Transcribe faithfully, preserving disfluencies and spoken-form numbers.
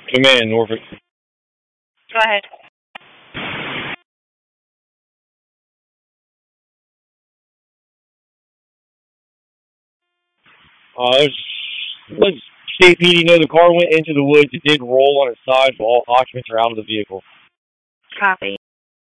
Command, Norfolk. Go ahead. Uh, let's State P D know the car went into the woods. It did roll on its side, but all occupants are out of the vehicle. Copy.